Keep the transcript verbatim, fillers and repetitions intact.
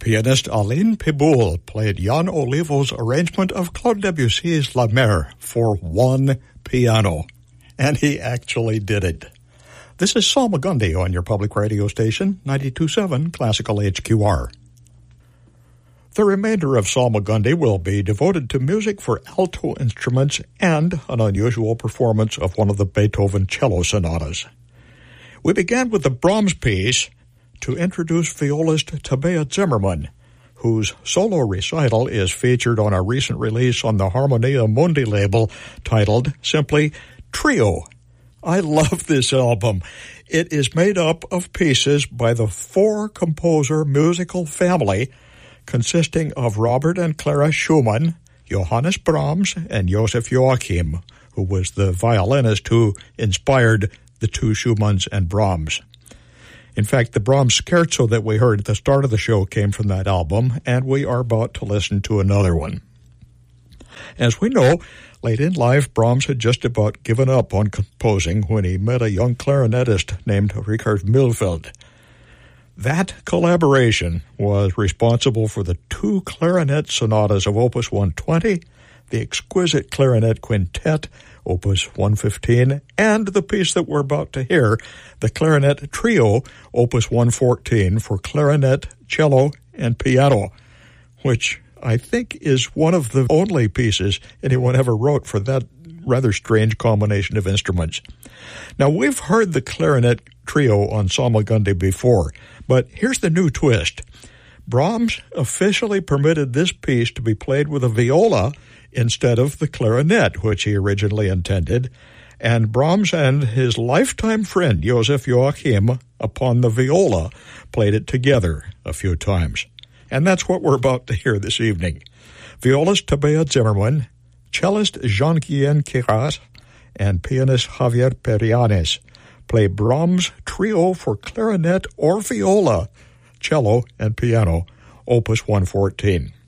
Pianist Aline Piboul played Jan Olivo's arrangement of Claude Debussy's La Mer for one piano. And he actually did it. This is Saul Magundy on your public radio station, ninety-two point seven Classical H Q R. The remainder of Saul Magundy will be devoted to music for alto instruments and an unusual performance of one of the Beethoven cello sonatas. We began with the Brahms piece to introduce violist Tabea Zimmermann, whose solo recital is featured on a recent release on the Harmonia Mundi label titled simply Trio. I love this album. It is made up of pieces by the four-composer musical family consisting of Robert and Clara Schumann, Johannes Brahms, and Joseph Joachim, who was the violinist who inspired the two Schumanns and Brahms. In fact, the Brahms scherzo that we heard at the start of the show came from that album, and we are about to listen to another one. As we know, late in life, Brahms had just about given up on composing when he met a young clarinetist named Richard Mühlfeld. That collaboration was responsible for the two clarinet sonatas of Opus one twenty, the exquisite clarinet quintet, Opus one fifteen, and the piece that we're about to hear, the clarinet trio, Opus one fourteen, for clarinet, cello, and piano, which I think is one of the only pieces anyone ever wrote for that rather strange combination of instruments. Now, we've heard the clarinet trio on Saul Magundy before, but here's the new twist. Brahms officially permitted this piece to be played with a viola instead of the clarinet, which he originally intended, and Brahms and his lifetime friend, Joseph Joachim, upon the viola, played it together a few times. And that's what we're about to hear this evening. Violist Tabea Zimmermann, cellist Jean-Guyen Queyras, and pianist Javier Perianes play Brahms' trio for clarinet or viola, cello, and piano, Opus one fourteen.